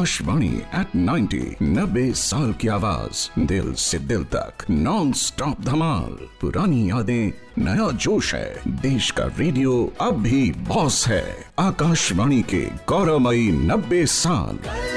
Akashvani at 90, 90 साल की आवाज, दिल से दिल तक नॉन स्टॉप धमाल। पुरानी यादें, नया जोश है, देश का रेडियो अब भी बॉस है। आकाशवाणी के गौरवमयी 90 साल।